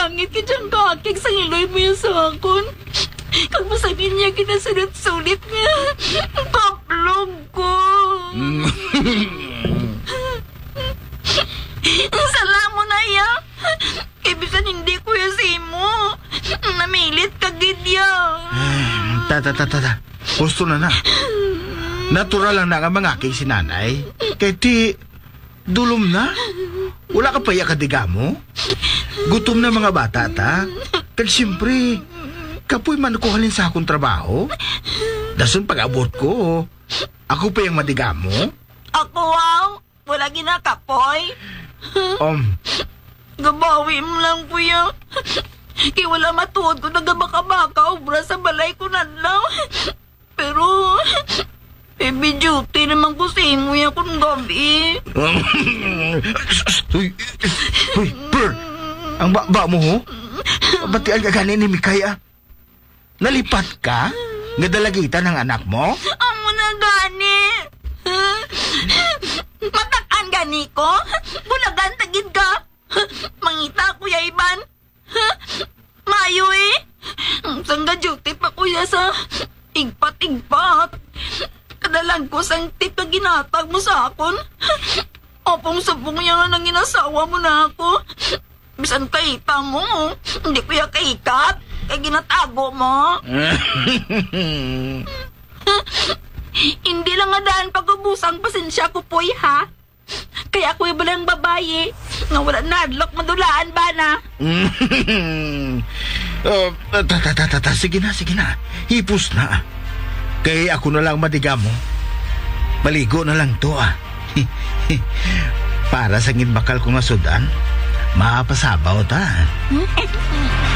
langit ka diyang kakik sa iloy mo yung sakon. Kag masabi niya kinasulit-sulit niya. Kaplog ko. Salamo na ya. Ibisan hindi ko yung simo. Namilit ka gidya. Ta. Gusto na. Natural lang na nga mga kay si nanay. Kaya ti, dulom na. Wala ka pa iya kadiga mo. Gutom na mga bata ta. Kag siyempre, kapoy man ako halin sa akong trabaho. Dason pag-abot ko, ako pa yung madiga mo. Ako wow. Wala ginakapoy. Gabawi mo lang kuya. Kaya wala matuod ko nagabaka-baka obra sa balay ko na lang. Pero, heavy duty naman ko sa imo yan kung gabi. Uy, Per, ang ba mo ho? Batian ka ganin ni Mikaya. Nalipat ka? Nadalagitan ng anak mo? Amo na gani. Matakan gani ko? Bulagan tagid ka? Mangita kuya Iban? Mayo eh. Sangga duty pa kuya sa igpat-igpat. Kadalang ko sang tip na ginatag mo sa akon. Opong sabong yan ang inasawa mo na ako. Bisan kaita mo, hindi ko yung kaikat. Kaya ginatago mo. Hindi lang nga daan pag-ubusang pasensya ko po'y ha. Kaya ako'y balang babae. Nga wala nadlok madulaan ba na? Sige na. Hipos na. Kaya ako na lang madiga mo. Maligo na lang to Para sa ngin bakal ko nga sudan, maapasabaw ta.